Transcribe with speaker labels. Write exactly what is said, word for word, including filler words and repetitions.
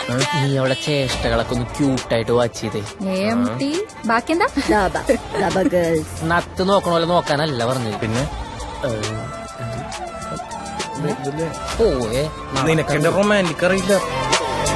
Speaker 1: നീ അവളെ ചേഷ്ടകളൊക്കെ ഒന്ന് ക്യൂട്ടായിട്ട് വാച്ച് ചെയ്തേ.
Speaker 2: ബാക്കി എന്താ
Speaker 1: നത്ത് നോക്കണ പോലെ നോക്കാനല്ല പറഞ്ഞത്.
Speaker 3: പിന്നെ
Speaker 1: ഓ
Speaker 3: നിനക്കെന്റെ റൊമാൻറ്റിക് അറിയില്ല.